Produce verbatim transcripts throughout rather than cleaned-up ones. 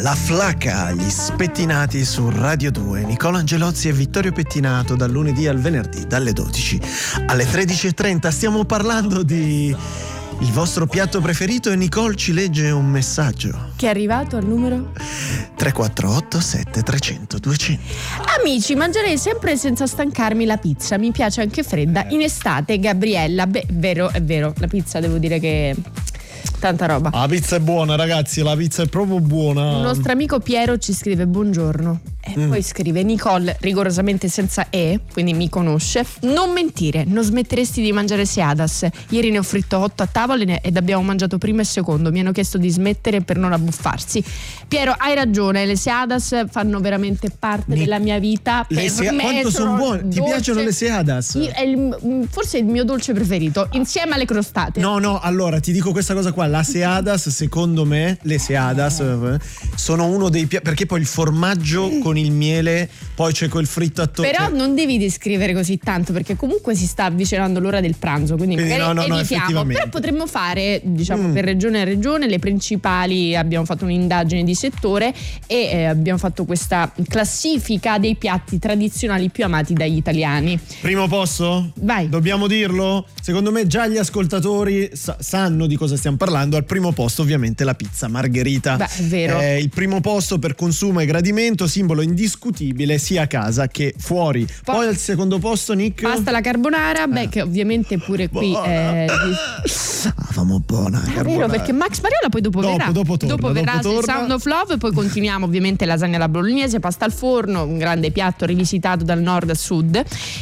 La Flacca, gli spettinati su Radio due. Nicola Angelozzi e Vittorio Pettinato dal lunedì al venerdì dalle dodici alle tredici e trenta. Stiamo parlando di il vostro piatto preferito e Nicole ci legge un messaggio che è arrivato al numero tre quattro otto sette trecento duecento. Amici, mangerei sempre senza stancarmi la pizza, mi piace anche fredda in estate. Gabriella, beh, vero, è vero, la pizza devo dire che tanta roba. La pizza è buona, ragazzi, la pizza è proprio buona. Il nostro amico Piero ci scrive buongiorno e mm. poi scrive Nicole, rigorosamente senza E, quindi mi conosce. Non mentire, non smetteresti di mangiare Seadas. Ieri ne ho fritto otto a tavola ed abbiamo mangiato primo e secondo. Mi hanno chiesto di smettere per non abbuffarsi. Piero, hai ragione, le Seadas fanno veramente parte Ni- della mia vita. Le se- quanto sono buone? Ti piacciono le Seadas? Io, è il, forse è il mio dolce preferito, insieme alle crostate. No, no, allora ti dico questa cosa qua. La Seadas, secondo me, le Seadas eh. sono uno dei piatti, perché poi il formaggio con il miele, poi c'è quel fritto attorno. Però non devi descrivere così tanto, perché comunque si sta avvicinando l'ora del pranzo, quindi, quindi no, no, no, evitiamo. Però potremmo fare, diciamo, mm. per regione a regione le principali. Abbiamo fatto un'indagine di settore e eh, abbiamo fatto questa classifica dei piatti tradizionali più amati dagli italiani. Primo posto? Vai. Dobbiamo dirlo? Secondo me già gli ascoltatori sa- sanno di cosa stiamo parlando. Al primo posto ovviamente la pizza margherita. Beh, è vero. È il primo posto per consumo e gradimento, simbolo indiscutibile sia a casa che fuori. Poi, Poi al secondo posto, Nick, pasta alla carbonara, beh, che ovviamente pure qui è ah, famo buona è vero, perché Max Mariola poi dopo, dopo verrà dopo, torna, dopo verrà dopo il Sound of Love e poi continuiamo ovviamente lasagna alla bolognese, pasta al forno, un grande piatto rivisitato dal nord al sud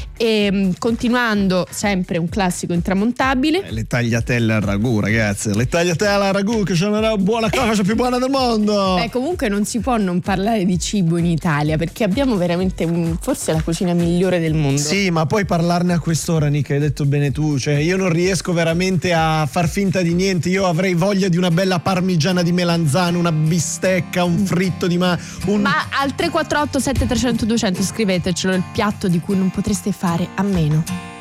e continuando sempre un classico intramontabile, eh, le tagliatelle al ragù, ragazzi, le tagliatelle al ragù che sono la buona cosa più buona del mondo. Beh, comunque non si può non parlare di cibo in Italia, perché abbiamo veramente un, forse la cucina migliore del mondo. Sì, ma poi parlarne a quest'ora, Nick, hai detto bene tu, cioè io non riesco veramente a far finta di niente. Io avrei voglia di una bella parmigiana di melanzane, una bistecca, un fritto di ma un... ma al tre quattro otto sette trecento duecento scrivetecelo il piatto di cui non potreste fare a meno.